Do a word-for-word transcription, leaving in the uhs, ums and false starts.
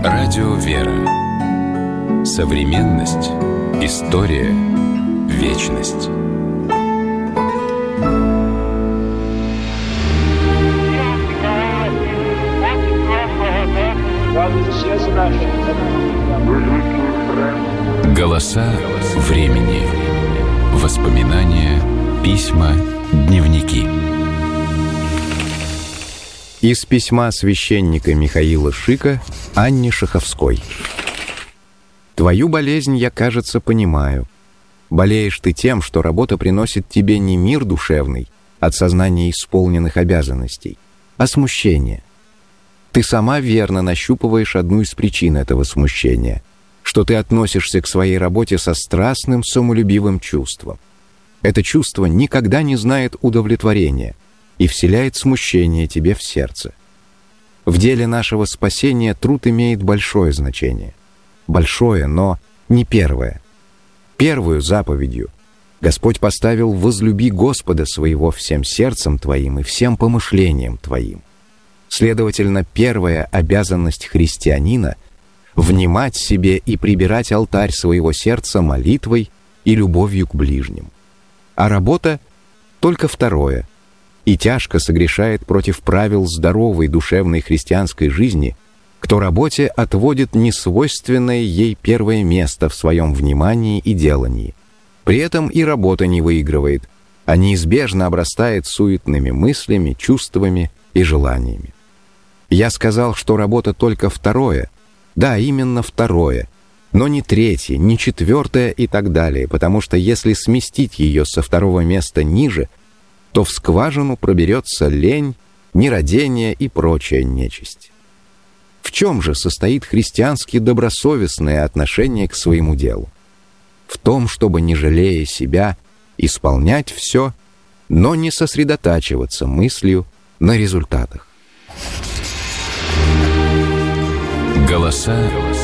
Радио «Вера». Современность. История. Вечность. Голоса времени. Воспоминания, письма, дневники. Из письма священника Михаила Шика Анне Шаховской. «Твою болезнь я, кажется, понимаю. Болеешь ты тем, что работа приносит тебе не мир душевный от сознания исполненных обязанностей, а смущение. Ты сама верно нащупываешь одну из причин этого смущения, что ты относишься к своей работе со страстным самолюбивым чувством. Это чувство никогда не знает удовлетворения и вселяет смущение тебе в сердце. В деле нашего спасения труд имеет большое значение. Большое, но не первое. Первую заповедью Господь поставил: «Возлюби Господа своего всем сердцем твоим и всем помышлением твоим». Следовательно, первая обязанность христианина — внимать себе и прибирать алтарь своего сердца молитвой и любовью к ближним. А работа — только второе, и тяжко согрешает против правил здоровой душевной христианской жизни, кто работе отводит несвойственное ей первое место в своем внимании и делании. При этом и работа не выигрывает, а неизбежно обрастает суетными мыслями, чувствами и желаниями. Я сказал, что работа только второе, да, именно второе, но не третье, не четвертое и так далее, потому что если сместить ее со второго места ниже, то в скважину проберется лень, нерадение и прочая нечисть. В чем же состоит христиански добросовестное отношение к своему делу? В том, чтобы, не жалея себя, исполнять все, но не сосредотачиваться мыслью на результатах. Голоса